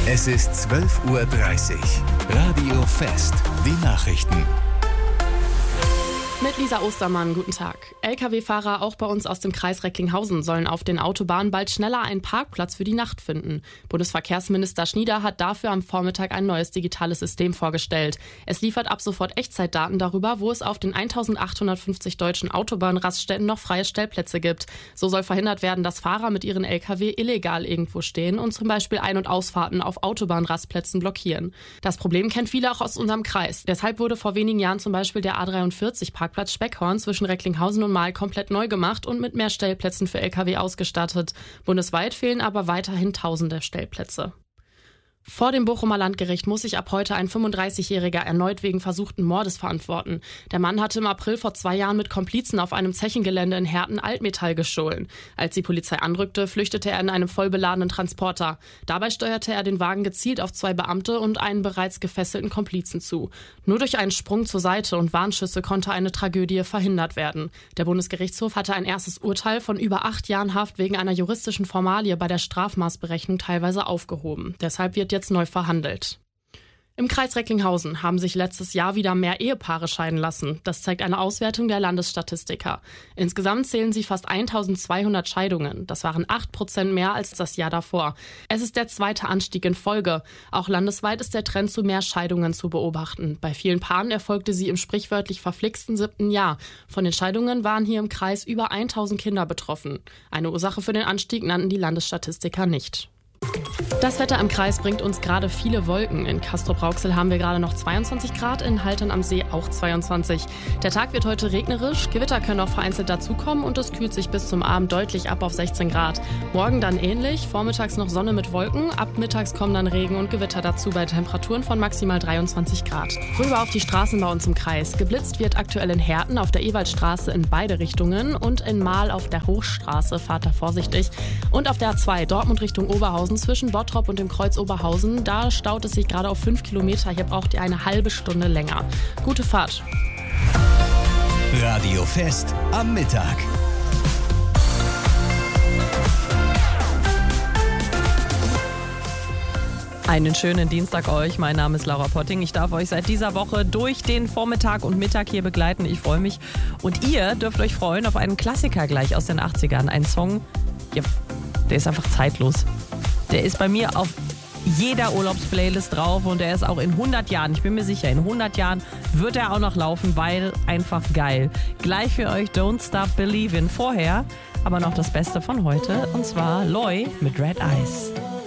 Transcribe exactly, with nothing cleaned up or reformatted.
Es ist zwölf Uhr dreißig. Radio Fest. Die Nachrichten. Mit Lisa Ostermann, guten Tag. L K W-Fahrer auch bei uns aus dem Kreis Recklinghausen sollen auf den Autobahnen bald schneller einen Parkplatz für die Nacht finden. Bundesverkehrsminister Schnieder hat dafür am Vormittag ein neues digitales System vorgestellt. Es liefert ab sofort Echtzeitdaten darüber, wo es auf den eintausendachthundertfünfzig deutschen Autobahnraststätten noch freie Stellplätze gibt. So soll verhindert werden, dass Fahrer mit ihren L K W illegal irgendwo stehen und zum Beispiel Ein- und Ausfahrten auf Autobahnrastplätzen blockieren. Das Problem kennt viele auch aus unserem Kreis. Deshalb wurde vor wenigen Jahren zum Beispiel der A dreiundvierzig Parkplatz Parkplatz Speckhorn zwischen Recklinghausen und Mahl komplett neu gemacht und mit mehr Stellplätzen für L K W ausgestattet. Bundesweit fehlen aber weiterhin tausende Stellplätze. Vor dem Bochumer Landgericht muss sich ab heute ein fünfunddreißigjähriger erneut wegen versuchten Mordes verantworten. Der Mann hatte im April vor zwei Jahren mit Komplizen auf einem Zechengelände in Herten Altmetall gestohlen. Als die Polizei anrückte, flüchtete er in einem vollbeladenen Transporter. Dabei steuerte er den Wagen gezielt auf zwei Beamte und einen bereits gefesselten Komplizen zu. Nur durch einen Sprung zur Seite und Warnschüsse konnte eine Tragödie verhindert werden. Der Bundesgerichtshof hatte ein erstes Urteil von über acht Jahren Haft wegen einer juristischen Formalie bei der Strafmaßberechnung teilweise aufgehoben. Deshalb wird jetzt neu verhandelt. Im Kreis Recklinghausen haben sich letztes Jahr wieder mehr Ehepaare scheiden lassen. Das zeigt eine Auswertung der Landesstatistiker. Insgesamt zählen sie fast eintausendzweihundert Scheidungen. Das waren acht Prozent mehr als das Jahr davor. Es ist der zweite Anstieg in Folge. Auch landesweit ist der Trend zu mehr Scheidungen zu beobachten. Bei vielen Paaren erfolgte sie im sprichwörtlich verflixten siebten Jahr. Von den Scheidungen waren hier im Kreis über tausend Kinder betroffen. Eine Ursache für den Anstieg nannten die Landesstatistiker nicht. Das Wetter im Kreis bringt uns gerade viele Wolken. In Castrop-Rauxel haben wir gerade noch zweiundzwanzig Grad, in Haltern am See auch zweiundzwanzig. Der Tag wird heute regnerisch, Gewitter können auch vereinzelt dazukommen und es kühlt sich bis zum Abend deutlich ab auf sechzehn Grad. Morgen dann ähnlich, vormittags noch Sonne mit Wolken, ab mittags kommen dann Regen und Gewitter dazu bei Temperaturen von maximal dreiundzwanzig Grad. Rüber auf die Straßen bei uns im Kreis. Geblitzt wird aktuell in Herten auf der Ewaldstraße in beide Richtungen und in Mahl auf der Hochstraße, fahrt da vorsichtig. Und auf der A zwei Dortmund Richtung Oberhausen zwischen Bottrop und dem Kreuz Oberhausen, da staut es sich gerade auf fünf Kilometer. Hier braucht ihr eine halbe Stunde länger. Gute Fahrt. Radio Fest am Mittag. Einen schönen Dienstag euch. Mein Name ist Laura Potting. Ich darf euch seit dieser Woche durch den Vormittag und Mittag hier begleiten. Ich freue mich. Und ihr dürft euch freuen auf einen Klassiker gleich aus den achtzigern. Ein Song, ja, der ist einfach zeitlos. Der ist bei mir auf jeder Urlaubsplaylist drauf und der ist auch in hundert Jahren, ich bin mir sicher, in hundert Jahren wird er auch noch laufen, weil einfach geil. Gleich für euch Don't Stop Believin'. Vorher aber noch das Beste von heute und zwar Loy mit Red Eyes.